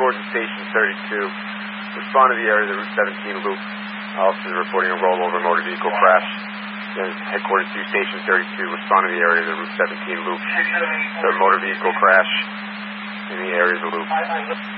headquarters to Station 32. Respond to the area of the Route 17 loop. Officers are reporting a rollover motor vehicle crash. Headquarters to Station 32. Respond to the area of the Route 17 loop. The motor vehicle crash in the area of the loop.